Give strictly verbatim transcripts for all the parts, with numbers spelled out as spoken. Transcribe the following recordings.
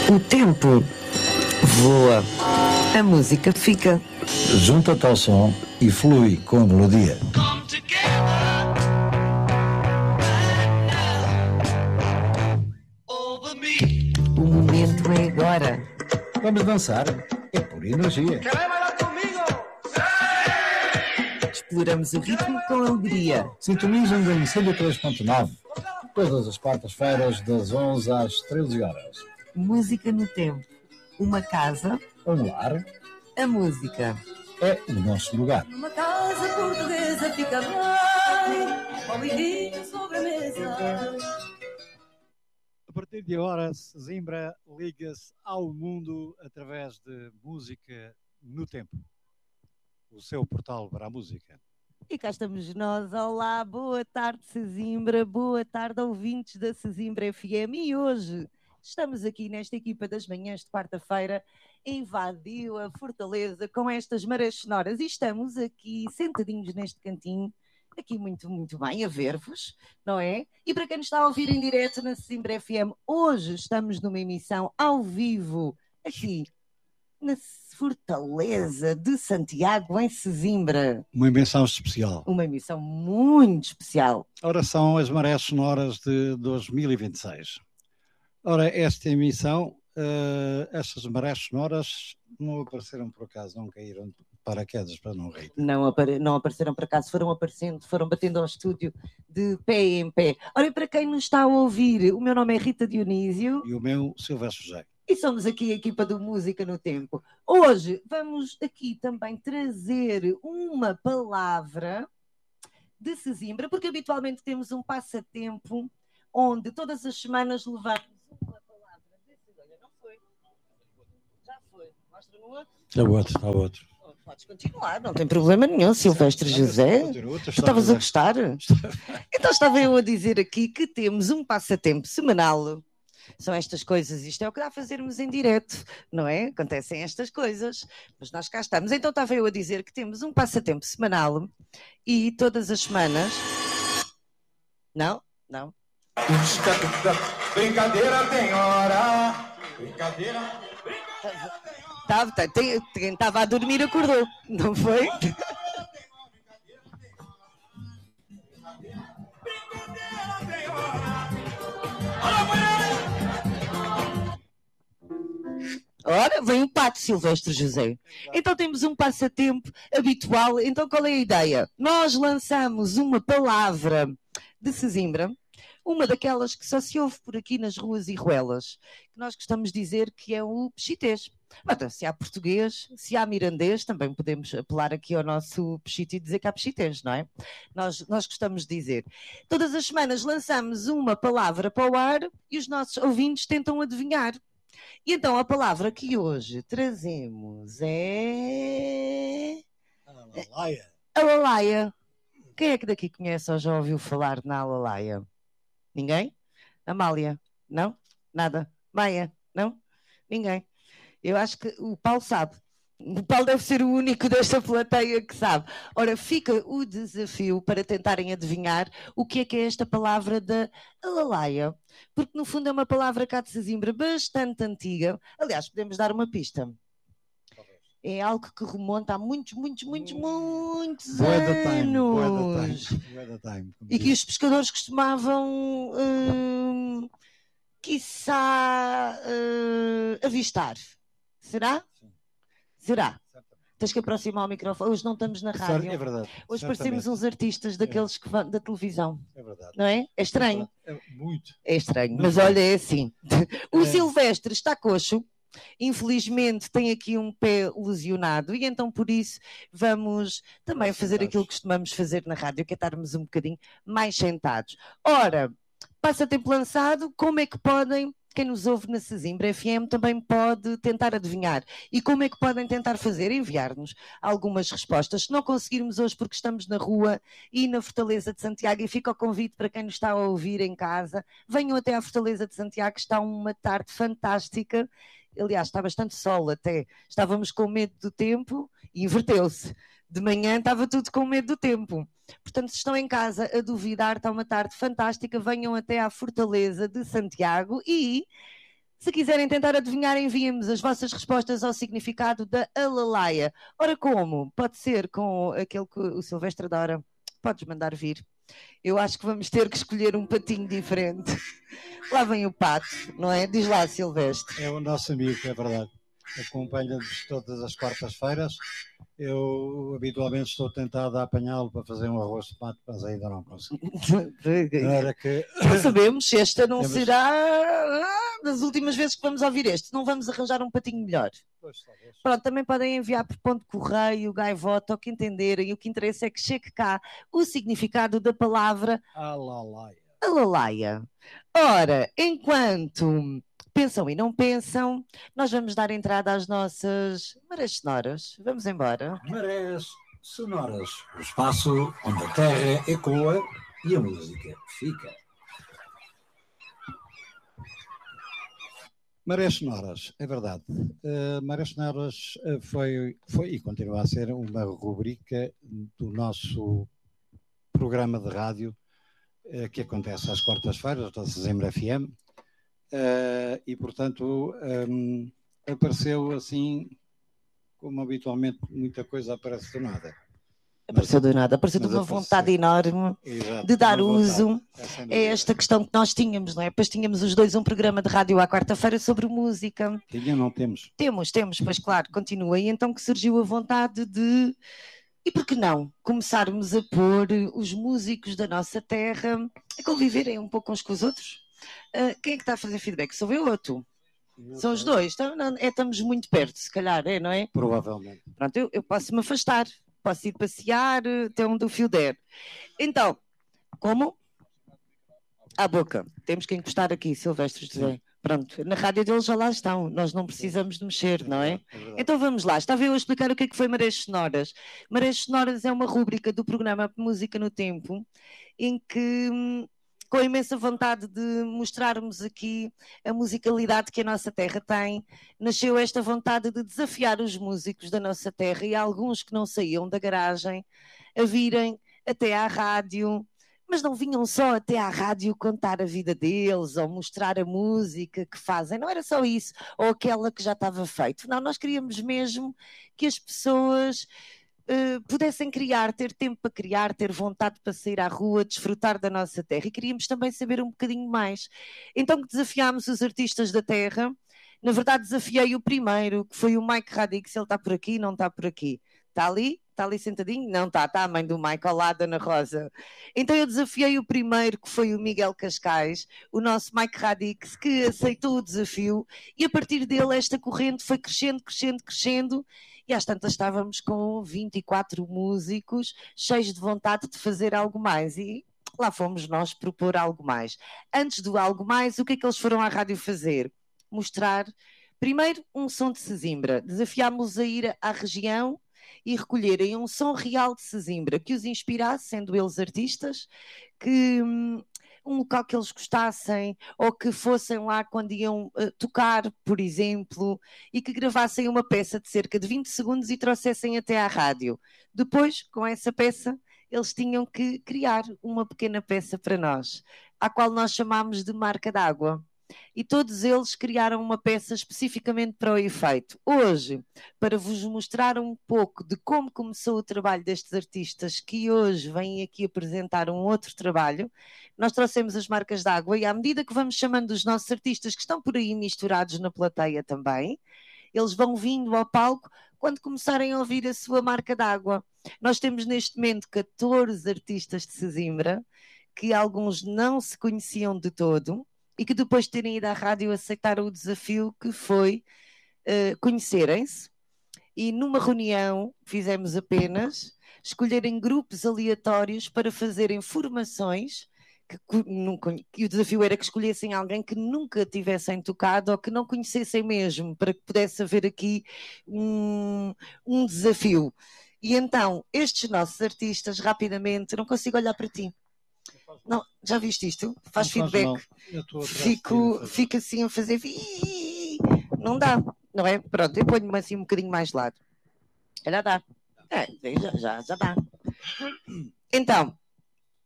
O tempo voa, a música fica. Junta-te ao som e flui com a melodia. O momento é agora. Vamos dançar, é por energia. Exploramos o ritmo com alegria. Sintonizam em cento e três ponto nove, todas as quartas-feiras, das onze às treze horas. Música no tempo. Uma casa, Um lar a música. é o nosso lugar. Numa casa portuguesa fica bem, com vidinho sobre a mesa. A partir de agora, Sesimbra liga-se ao mundo através de música no tempo. O seu portal para a música. E cá estamos nós. Olá, boa tarde Sesimbra, boa tarde ouvintes da Sesimbra F M. E hoje estamos aqui nesta equipa das manhãs de quarta-feira, invadiu a Fortaleza com estas marés sonoras e estamos aqui sentadinhos neste cantinho, aqui muito, muito bem, a ver-vos, não é? E para quem nos está a ouvir em direto na Sesimbra F M, hoje estamos numa emissão ao vivo, aqui na Fortaleza de Santiago, em Sesimbra. Uma emissão especial. Uma emissão muito especial. Ora, são as marés sonoras de dois mil e vinte e seis. Ora, esta emissão, uh, estas marés sonoras não apareceram por acaso, não caíram de paraquedas para não rir. Não, apare- não apareceram por acaso, foram aparecendo, foram batendo ao estúdio de pé em pé. Ora, para quem nos está a ouvir, o meu nome é Rita Dionísio E o meu, Silvestre José. e somos aqui a equipa do Música no Tempo. Hoje vamos aqui também trazer uma palavra de Sesimbra, porque habitualmente temos um passatempo onde todas as semanas levamos uma palavra de Sesimbra. Não foi? Já foi. Mostra-me outro. É o outro, está o outro. Podes continuar, não tem problema nenhum, Silvestre José. Tu estavas a gostar? Então estava eu a dizer aqui que temos um passatempo semanal. São estas coisas, isto é o que dá a fazermos em direto, não é? Acontecem estas coisas, mas nós cá estamos. Então estava eu a dizer que temos um passatempo semanal e todas as semanas... Não? Não? Brincadeira tem hora. Brincadeira. Tá, tá, tem- quem estava a dormir acordou, não foi? Ora, vem um pato, Silvestre José. Então temos um passatempo habitual. Então qual é a ideia? Nós lançamos uma palavra de Sesimbra, uma daquelas que só se ouve por aqui nas ruas e ruelas, que nós gostamos de dizer que é o pechitês. Então, se há português, se há mirandês, também podemos apelar aqui ao nosso pechito e dizer que há pechitês, não é? Nós, nós gostamos de dizer. Todas as semanas lançamos uma palavra para o ar e os nossos ouvintes tentam adivinhar. E então a palavra que hoje trazemos é... Laia. a lalaia. Quem é que daqui conhece ou já ouviu falar na lalaia? Ninguém? Amália? Não? Nada? Maia? Não? Ninguém? Eu acho que o Paulo sabe. O Paulo deve ser o único desta plateia que sabe. Ora, fica o desafio para tentarem adivinhar o que é que é esta palavra da lalaia. Porque, no fundo, é uma palavra cá de Sesimbra bastante antiga. Aliás, podemos dar uma pista. É algo que remonta a muitos, muitos, muitos, muitos Bué da time, bué da anos. time, bué da time, como E que diz. os pescadores costumavam, hum, quiçá, hum, avistar. Será? Sim. Será? Tens que aproximar o microfone. Hoje não estamos na rádio. É verdade. Hoje certamente. parecemos uns artistas daqueles que vão da televisão. É verdade. Não é? É estranho. É muito. É estranho. Muito Mas bem. olha, é assim. O É. Silvestre está coxo. Infelizmente tem aqui um pé lesionado e então por isso vamos também Mais fazer sentados. aquilo que costumamos fazer na rádio, que é estarmos um bocadinho mais sentados. Ora, passatempo lançado, como é que podem, quem nos ouve na Sesimbra F M também pode tentar adivinhar. E como é que podem tentar fazer? Enviar-nos algumas respostas. Se não conseguirmos hoje porque estamos na rua e na Fortaleza de Santiago, e fica o convite para quem nos está a ouvir em casa, venham até à Fortaleza de Santiago, que está uma tarde fantástica. Aliás, está bastante sol até. Estávamos com medo do tempo e inverteu-se. De manhã estava tudo com medo do tempo. Portanto, se estão em casa a duvidar, está uma tarde fantástica, venham até à Fortaleza de Santiago e Se quiserem tentar adivinhar, enviem-nos as vossas respostas ao significado da alalaia. Ora, como? Pode ser com aquele que o Silvestre adora. Podes mandar vir. Eu acho que vamos ter que escolher um patinho diferente. Lá vem o pato, não é? Diz lá, Silvestre. É o nosso amigo, é verdade. Acompanha-nos todas as quartas-feiras. Eu habitualmente estou tentado a apanhá-lo para fazer um arroz de pato, mas ainda não consigo. Era que... Não sabemos, esta não Temos... será das últimas vezes que vamos ouvir este. Não vamos arranjar um patinho melhor. Pois, talvez. Pronto, também podem enviar por ponto de correio, gaivota, o que entenderem. O que interessa é que chegue cá o significado da palavra alalaia. Alalaia. Ora, enquanto pensam e não pensam, nós vamos dar entrada às nossas marés sonoras. Vamos embora. Marés sonoras, o espaço onde a terra ecoa e a música fica. Marés sonoras, é verdade. Uh, Marés sonoras uh, foi, foi e continua a ser uma rubrica do nosso programa de rádio uh, que acontece às quartas-feiras, da Sesimbra F M. Uh, e, portanto, um, apareceu assim, como habitualmente muita coisa aparece do nada. Apareceu do nada, apareceu de uma apareceu. vontade enorme. Exato, de dar uma uso vontade. a esta questão que nós tínhamos, não é? Depois tínhamos os dois um programa de rádio à quarta-feira sobre música. Tinha, não temos? Temos, temos, pois claro, continua. E então que surgiu a vontade de, e por que não, começarmos a pôr os músicos da nossa terra a conviverem um pouco uns com os outros. Uh, quem é que está a fazer feedback? Sou eu ou tu? Não São sei. os dois. Então, não, é, estamos muito perto, se calhar, é, não é? Provavelmente. Pronto, eu, eu posso me afastar, posso ir passear até onde o fio der. Então, como? À boca. Temos que encostar aqui, Silvestre José. Pronto, na rádio deles já lá estão, nós não precisamos de mexer, não é? É verdade. Então vamos lá, estava eu a explicar o que é que foi Marés Sonoras. Marés Sonoras é uma rúbrica do programa Música no Tempo, em que, com a imensa vontade de mostrarmos aqui a musicalidade que a nossa terra tem, nasceu esta vontade de desafiar os músicos da nossa terra e alguns que não saíam da garagem a virem até à rádio, mas não vinham só até à rádio contar a vida deles ou mostrar a música que fazem, não era só isso, ou aquela que já estava feita. Não, nós queríamos mesmo que as pessoas Uh, pudessem criar, ter tempo para criar, ter vontade para sair à rua, desfrutar da nossa terra, e queríamos também saber um bocadinho mais. Então desafiámos os artistas da terra. Na verdade desafiei o primeiro, que foi o Mike Radix. Ele está por aqui, não está por aqui? Está ali? Está ali sentadinho? Não está, está a mãe do Mike ao lado, Ana Rosa. Então eu desafiei o primeiro, que foi o Miguel Cascais, o nosso Mike Radix, que aceitou o desafio, e a partir dele esta corrente foi crescendo, crescendo, crescendo, e às tantas estávamos com vinte e quatro músicos cheios de vontade de fazer algo mais, e lá fomos nós propor algo mais. Antes do algo mais, o que é que eles foram à rádio fazer? Mostrar, primeiro, um som de Sesimbra. Desafiámos a ir à região e recolherem um som real de Sesimbra, que os inspirasse, sendo eles artistas, que um local que eles gostassem, ou que fossem lá quando iam uh, tocar, por exemplo, e que gravassem uma peça de cerca de vinte segundos e trouxessem até à rádio. Depois, com essa peça, eles tinham que criar uma pequena peça para nós, à qual nós chamámos de Marca d'Água. E todos eles criaram uma peça especificamente para o efeito. Hoje, para vos mostrar um pouco de como começou o trabalho destes artistas que hoje vêm aqui apresentar um outro trabalho, nós trouxemos as marcas d'água, e à medida que vamos chamando os nossos artistas que estão por aí misturados na plateia também, eles vão vindo ao palco quando começarem a ouvir a sua marca d'água. Nós temos neste momento catorze artistas de Sesimbra, que alguns não se conheciam de todo, e que depois de terem ido à rádio aceitaram o desafio que foi uh, conhecerem-se, e numa reunião fizemos apenas escolherem grupos aleatórios para fazerem formações, que, que o desafio era que escolhessem alguém que nunca tivessem tocado ou que não conhecessem mesmo, para que pudesse haver aqui um, um desafio. E então estes nossos artistas, rapidamente, não consigo olhar para ti. Não, já viste isto? Faz Não faz feedback. Fico, fico assim a fazer. Não dá, não é? Pronto, eu ponho-me assim um bocadinho mais de lado. Já dá. É, já, já, já dá. Então,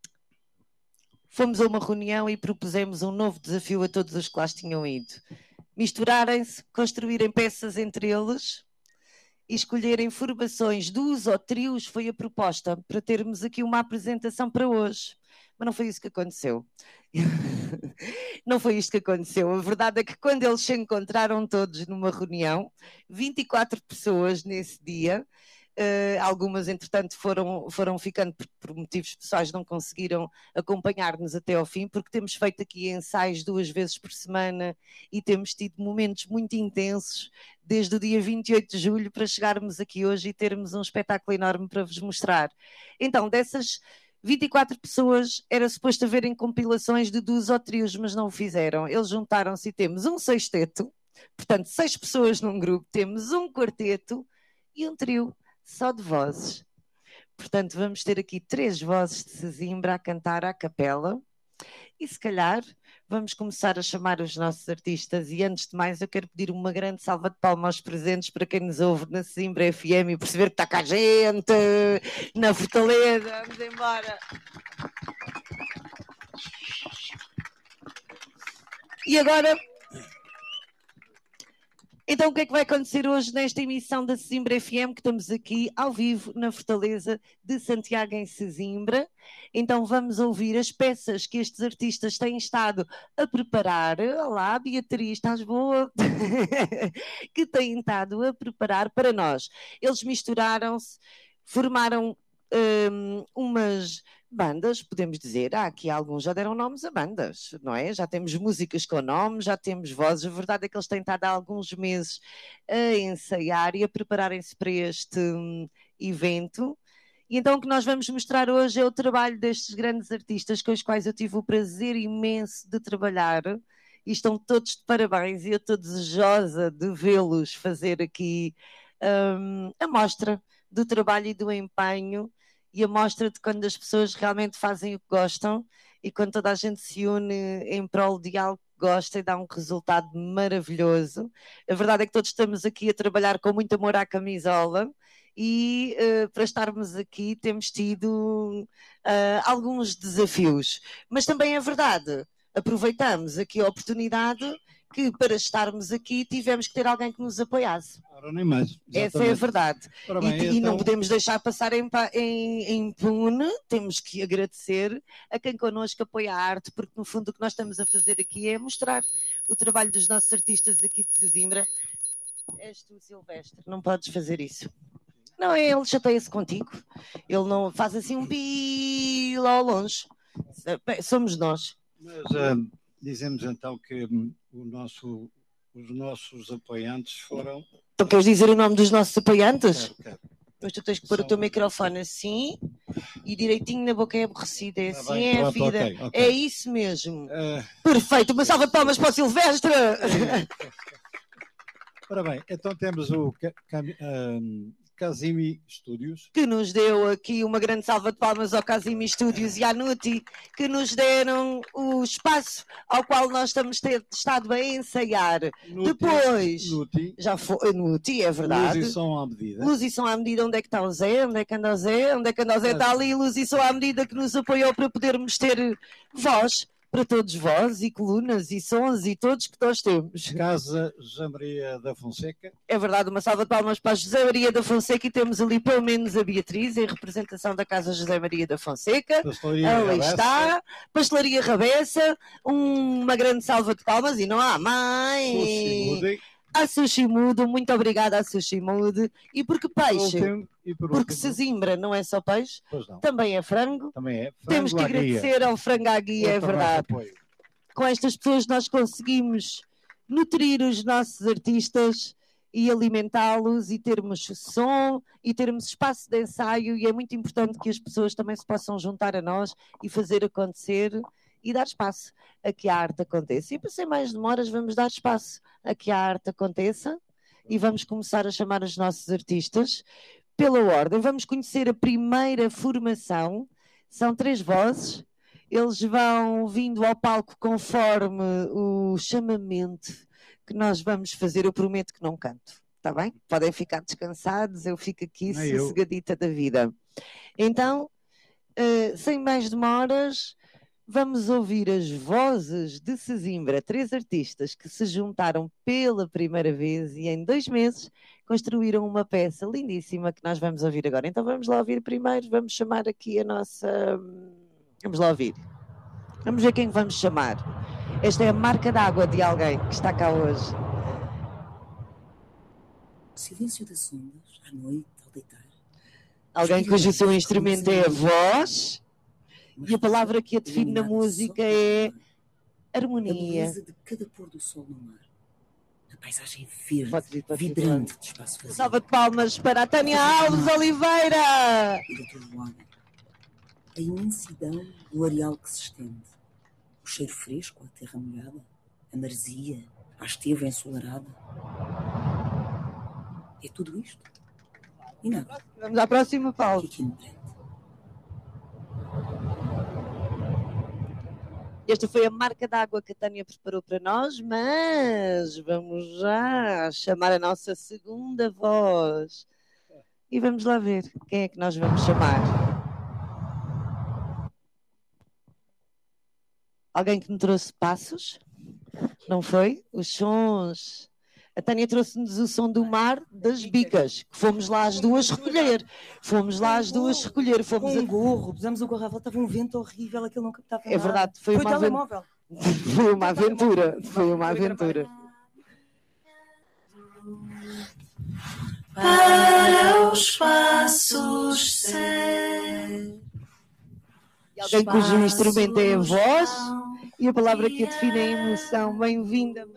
fomos a uma reunião e propusemos um novo desafio a todos os que lá tinham ido. misturarem-se, construírem peças entre eles e escolherem formações, duos ou trios, foi a proposta, para termos aqui uma apresentação para hoje. Mas não foi isso que aconteceu. Não foi isto que aconteceu. A verdade é que quando eles se encontraram todos numa reunião, vinte e quatro pessoas nesse dia, Uh, algumas, entretanto, foram, foram ficando por, por motivos pessoais, não conseguiram acompanhar-nos até ao fim, porque temos feito aqui ensaios duas vezes por semana e temos tido momentos muito intensos desde o dia vinte e oito de julho para chegarmos aqui hoje e termos um espetáculo enorme para vos mostrar. Então, dessas vinte e quatro pessoas, era suposto haverem compilações de duos ou trios, mas não o fizeram. Eles juntaram-se e temos um sexteto, portanto, seis pessoas num grupo, temos um quarteto e um trio só de vozes. Portanto, vamos ter aqui três vozes de Sesimbra a cantar à capela e se calhar vamos começar a chamar os nossos artistas e antes de mais eu quero pedir uma grande salva de palmas aos presentes para quem nos ouve na Sesimbra F M e perceber que está cá a gente na Fortaleza. Vamos embora. E agora... Então, o que é que vai acontecer hoje nesta emissão da Sesimbra F M, que estamos aqui ao vivo na Fortaleza de Santiago em Sesimbra? Então, vamos ouvir as peças que estes artistas têm estado a preparar. Olá, Beatriz, estás boa? Que têm estado a preparar para nós. Eles misturaram-se, formaram hum, umas... bandas, podemos dizer, ah, aqui alguns já deram nomes a bandas, não é? Já temos músicas com nomes, já temos vozes, a verdade é que eles têm estado há alguns meses a ensaiar e a prepararem-se para este um, evento, e então o que nós vamos mostrar hoje é o trabalho destes grandes artistas com os quais eu tive o prazer imenso de trabalhar, e estão todos de parabéns, e eu estou desejosa de vê-los fazer aqui um, a mostra do trabalho e do empenho, e a mostra de quando as pessoas realmente fazem o que gostam e quando toda a gente se une em prol de algo que gosta e dá um resultado maravilhoso. A verdade é que todos estamos aqui a trabalhar com muito amor à camisola e uh, para estarmos aqui temos tido uh, alguns desafios. Mas também é verdade, aproveitamos aqui a oportunidade que para estarmos aqui tivemos que ter alguém que nos apoiasse. Ora, nem mais. Essa é a verdade. Ora bem, e, então... e não podemos deixar passar em, em, em impune, temos que agradecer a quem connosco apoia a arte, porque no fundo o que nós estamos a fazer aqui é mostrar o trabalho dos nossos artistas aqui de Sesimbra. És tu, Silvestre, não podes fazer isso. Não, ele chateia-se contigo. Ele não faz assim um pi lá ao longe. Somos nós. Mas uh, dizemos então que um, o nosso, os nossos apoiantes foram... Então queres dizer o nome dos nossos apoiantes? Quero, quero. Mas tu tens que pôr São... o teu microfone assim e direitinho na boca é aborrecida. É assim, ah, bem, é pronto, a vida. Okay, okay. É isso mesmo. Uh... Perfeito. Uma salva de palmas para o Silvestre. Ora bem, então temos o um, Casimi Studios. Que nos deu aqui uma grande salva de palmas ao Casimi Studios e à Nuti, que nos deram o espaço ao qual nós estamos ter, estado a ensaiar. Nuti, Depois, Nuti, já foi, Nuti, é verdade. Luz e som à medida. Luz e som à medida, onde é que está o Zé? Onde é que anda o Zé? Onde é que anda o Zé? Está ali, luz e som à medida que nos apoiou para podermos ter voz. Para todos vós e colunas e sons e todos que nós temos. Casa José Maria da Fonseca. É verdade, uma salva de palmas para a José Maria da Fonseca e temos ali pelo menos a Beatriz em representação da Casa José Maria da Fonseca. Pastelaria ali Rabessa. Está. Pastelaria Rabessa. Um, uma grande salva de palmas e não há mais. A Sushi Mudo, muito obrigada a Sushi Mudo. E porque peixe? E por porque último, Sesimbra não é só peixe, também é frango. Também é. Frango Temos que agradecer ao Frango à Guia, é verdade. Com estas pessoas nós conseguimos nutrir os nossos artistas e alimentá-los e termos som e termos espaço de ensaio e é muito importante que as pessoas também se possam juntar a nós e fazer acontecer e dar espaço a que a arte aconteça. E para sem mais demoras vamos dar espaço a que a arte aconteça e vamos começar a chamar os nossos artistas pela ordem. Vamos conhecer a primeira formação, são três vozes, eles vão vindo ao palco conforme o chamamento que nós vamos fazer, eu prometo que não canto, está bem? Podem ficar descansados, eu fico aqui sossegadita da vida. Então, uh, sem mais demoras, vamos ouvir as vozes de Sesimbra, três artistas que se juntaram pela primeira vez e em dois meses construíram uma peça lindíssima que nós vamos ouvir agora. Então vamos lá ouvir primeiro, vamos chamar aqui a nossa... Vamos lá ouvir. Vamos ver quem vamos chamar. Esta é a marca d'água de alguém que está cá hoje. O silêncio das ondas, à noite, ao deitar. Alguém cujo seu instrumento é a voz e a palavra que a define na música é A harmonia. beleza de cada pôr do sol no mar. A paisagem verde, Pode vir, pode vir, vibrante de espaço vazio. Salva de palmas para a Tânia Alves Oliveira. E do teu lado, a imensidão do areal que se estende. O cheiro fresco, a terra molhada, a maresia, a esteva ensolarada. É tudo isto? E nada. Vamos à próxima O pausa. que é que me prende? Esta foi a marca d'água que a Tânia preparou para nós, mas vamos já chamar a nossa segunda voz. E vamos lá ver quem é que nós vamos chamar. Alguém que me trouxe passos? Não foi? Os sons. A Tânia trouxe-nos o som do mar das bicas, que fomos lá as duas recolher. Fomos lá as duas recolher. Fomos Com a... um gorro, pusemos o gorro à volta, estava um vento horrível, aquilo não captava É verdade, foi, Foi o uma, aven- telemóvel. foi uma aventura. Foi uma aventura. Para os passos ser. E alguém cujo instrumento é a voz e a palavra que a define é a emoção. Bem-vinda,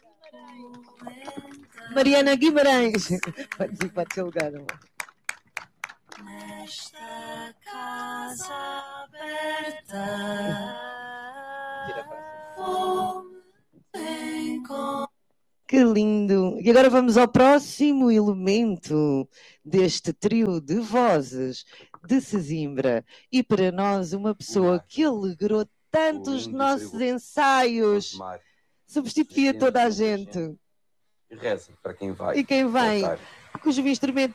Mariana Guimarães. Pode ir, pode ser lugar, amor. Nesta casa aberta vou encontrar. Que lindo! E agora vamos ao próximo elemento deste trio de vozes de Sesimbra. E para nós, uma pessoa que alegrou tanto os nossos ensaios, substituía toda a gente. E reza para quem vai. E quem vem, voltar. cujo instrumento